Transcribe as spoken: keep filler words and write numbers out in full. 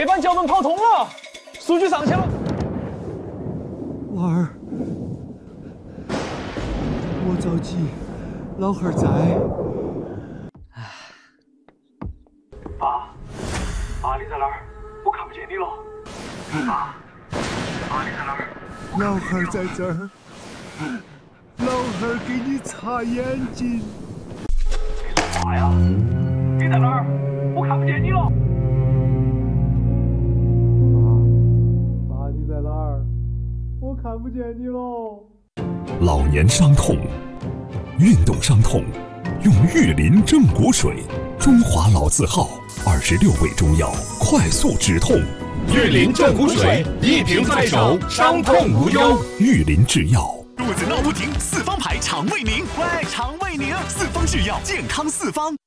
管脚本跑通了，数据上去了。 娃儿，莫着急，老汉儿在。 爸，爸你在哪儿？我看不见你了。爸，爸你在哪儿？ 老汉儿在这儿，老汉儿给你擦眼睛。 你说啥呀？你在哪儿？我看不见你了。 爸，爸你在哪儿？我看不见你喽。 老年伤痛，运动伤痛，用玉林正骨水，中华老字号，二十六味中药，快速止痛。 玉林正骨水，一瓶在手，伤痛无忧。 玉林制药。 肚子闹不停，四方牌肠胃宁，喂，肠胃宁，四方制药，健康四方。